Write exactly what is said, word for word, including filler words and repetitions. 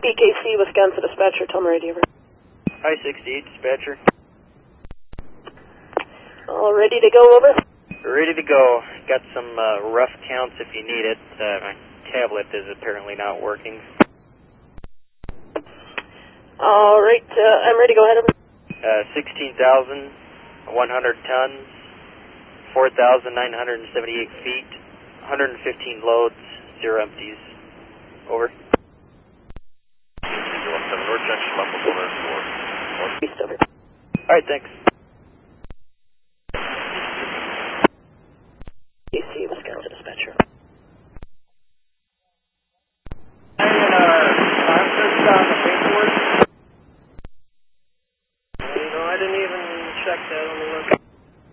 B K C, Wisconsin dispatcher, tell me ready over. I sixty-eight dispatcher. All ready to go over? Ready to go. Got some uh, rough counts if you need it. Uh, my tablet is apparently not working. All right, uh, I'm ready to go ahead over. Uh, sixteen thousand one hundred tons, four thousand nine hundred seventy-eight feet, one hundred fifteen loads, zero empties. Over. North Junction, level four. East over. All right, thanks.